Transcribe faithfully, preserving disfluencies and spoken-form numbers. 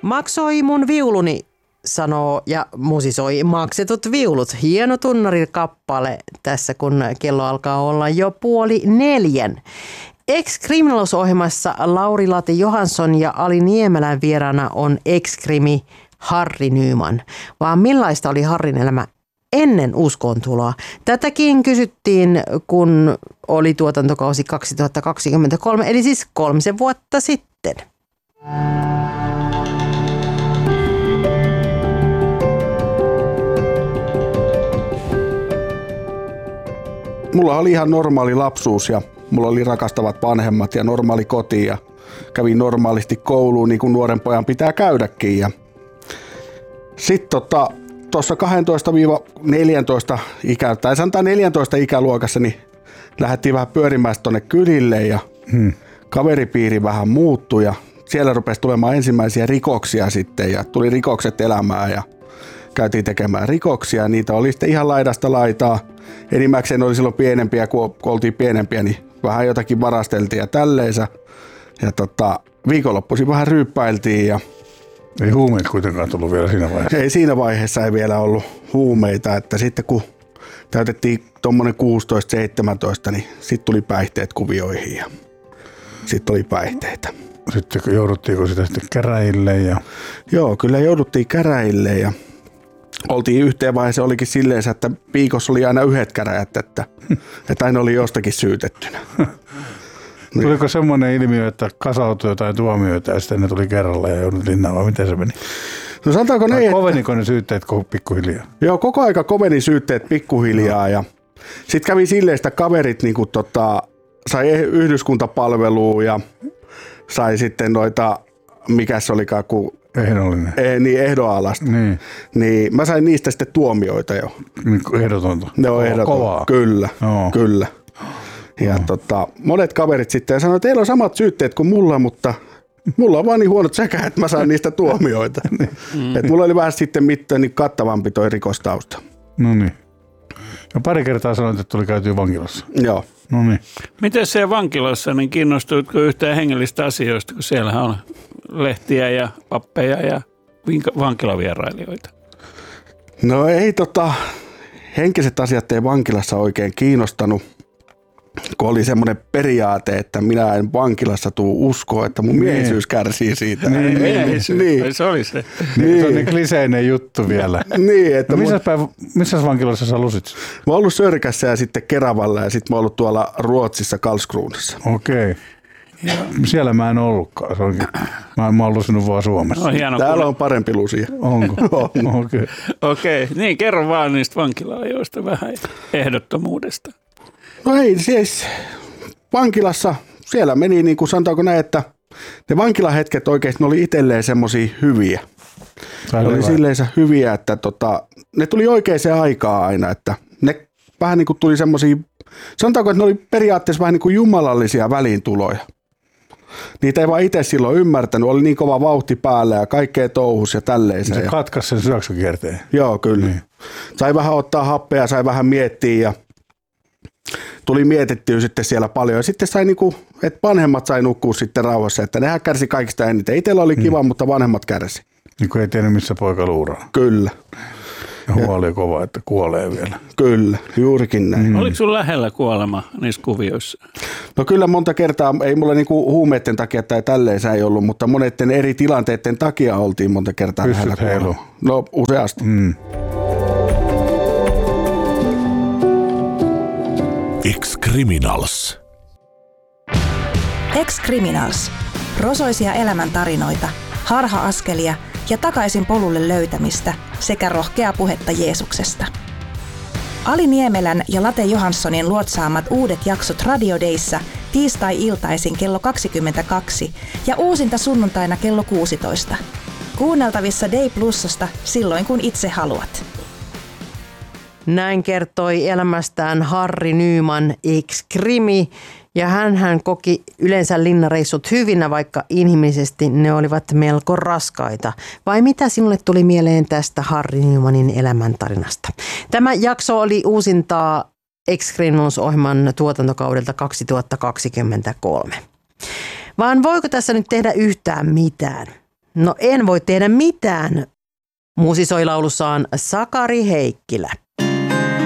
Maksoi mun viuluni, sanoo ja musisoi Maksetut viulut. Hieno tunnarikappale tässä, kun kello alkaa olla jo puoli neljän. Ex-Criminals-ohjelmassa Lauri Late Johansson ja Ali Niemelän vieraana on ex-krimi Harry Nyman. Vaan millaista oli Harrin elämä ennen uskoontuloa? Tätäkin kysyttiin, kun oli tuotantokausi kaksituhattakaksikymmentäkolme, eli siis kolmisen vuotta sitten. Mulla oli ihan normaali lapsuus ja mulla oli rakastavat vanhemmat ja normaali koti ja kävin normaalisti kouluun niin kuin nuoren pojan pitää käydäkin. Ja sitten tota, tuossa kaksitoista neljätoista ikä, tai sanotaan neljätoista ikäluokassa, niin lähdettiin vähän pyörimään tuonne kylille ja hmm. kaveripiiri vähän muuttui ja siellä rupesi tulemaan ensimmäisiä rikoksia sitten ja tuli rikokset elämään ja käytiin tekemään rikoksia. Niitä oli sitten ihan laidasta laitaa. Enimmäkseen oli silloin pienempiä, kun oltiin pienempiä, niin vähän jotakin varasteltiin ja tälleensä. Ja tota, viikonloppuisin vähän ryyppäiltiin. Ja ei huumeita kuitenkaan tullut vielä siinä vaiheessa. Ei siinä vaiheessa ei vielä ollut huumeita. Että sitten kun täytettiin tuommoinen kuusitoista seitsemäntoista, niin sitten tuli päihteet kuvioihin ja sitten oli päihteitä. Sitten jouduttiinko sitä sitten käräjille? Ja joo, kyllä jouduttiin käräjille ja oltiin yhteen vaiheessa olikin silleen, että viikossa oli aina yhdet käräjät, että, että aina oli jostakin syytettynä. Tuliko semmoinen ilmiö, että kasautui jotain tuomioita ja sitten ne tuli kerralla ja joudut linnaan, vai miten se meni? No sanotaanko ne, koveniko ne syytteet pikkuhiljaa? Joo, koko aika koveni syytteet pikkuhiljaa no. Ja sitten kävi silleen, että kaverit niin kuin, tota, sai yhdyskuntapalvelua ja sai sitten noita, mikä se olikaan, kun ehdollinen. Eh, niin ehdonalasta. Niin. Niin mä sain niistä sitten tuomioita jo. Ehdotonta? Ne on ehdotonta. Kovaa? Kyllä, no. kyllä. Ja no. tota, monet kaverit sitten sanoivat, että teillä on samat syytteet kuin mulla, mutta mulla on vaan niin huonot sekä, että mä sain niistä tuomioita. mm. Et mulla oli vähän sitten mitään niin kattavampi toi rikostausta. No niin. Ja pari kertaa sanoit, että tuli käytyä vankilassa. Joo. No niin. Miten se vankilassa, niin kiinnostuitko yhtään hengellistä asioista, kun siellä on lehtiä ja pappeja ja vankilavierailijoita? No ei tota, henkiset asiat ei vankilassa oikein kiinnostanut, kun oli semmoinen periaate, että minä en vankilassa tuu uskoa, että mun miehisyys kärsii siitä. Niin, miehisyys, niin. Se oli se. Niin. Se on niin kliseinen juttu vielä. Niin, että no, missä, mun... päivä, missä vankilassa sä lusit? Mä oon ollut Sörkässä ja sitten Keravalla ja sitten mä oon ollut tuolla Ruotsissa Karlskronassa. Okei. Okay. Ja siellä mä en ollutkaan. Se onkin, mä, mä oon lusinut vaan Suomessa. No, hieno, täällä kuule. On parempi lusia. Onko? On. Okei. Okay. Okei, okay. Niin kerro vaan niistä vankila-ajoista vähän ehdottomuudesta. No ei siis vankilassa, siellä meni niin kuin sanotaanko näin, että ne vankilahetket oikeasti ne oli itselleen semmosia hyviä. Ne oli silleensä hyviä, että tota, ne tuli oikeaan aikaan aina, että ne vähän niin kuin tuli semmosia, sanotaanko, että ne oli periaatteessa vähän niin kuin jumalallisia väliintuloja. Niitä ei vaan itse silloin ymmärtänyt, oli niin kova vauhti päällä ja kaikkea touhus ja tälleen. Se katkaisi sen syöksykierteen. Joo, kyllä. Niin. Sai vähän ottaa happea, sai vähän miettiä ja tuli mietittyä sitten siellä paljon. Ja sitten sai niinku, että vanhemmat sai nukkua sitten rauhassa, että nehän kärsi kaikista eniten. Itsellä oli kiva, hmm. mutta vanhemmat kärsi. Niin kuin ei tiennyt, missä poika luuraa. Kyllä. Ja huoli oli kova, että kuolee vielä. Kyllä, juurikin näin. Mm. Oliko sun lähellä kuolema niissä kuvioissa? No kyllä monta kertaa, ei mulla niinku huumeiden takia tai tälleen ei ollut, mutta monetten eri tilanteiden takia oltiin monta kertaa Pystyt lähellä kuolema. heilu. No useasti. Mm. Ex-Criminals. Ex-Criminals. Rosoisia elämäntarinoita, harha-askelia ja takaisin polulle löytämistä sekä rohkeaa puhetta Jeesuksesta. Ali Niemelän ja Late Johanssonin luotsaamat uudet jaksot Radio Dayssa tiistai-iltaisin kello kaksikymmentäkaksi ja uusinta sunnuntaina kello kuusitoista. Kuunneltavissa Day Plusasta silloin kun itse haluat. Näin kertoi elämästään Harry Nyman, ex-krimi, ja hänhän koki yleensä linnareissut hyvinä, vaikka inhimillisesti ne olivat melko raskaita. Vai mitä sinulle tuli mieleen tästä Harry Nymanin elämäntarinasta? Tämä jakso oli uusintaa Ex-Criminals-ohjelman tuotantokaudelta kaksituhattakaksikymmentäkolme. Vaan voiko tässä nyt tehdä yhtään mitään? No en voi tehdä mitään, musisoi laulussaan Sakari Heikkilä.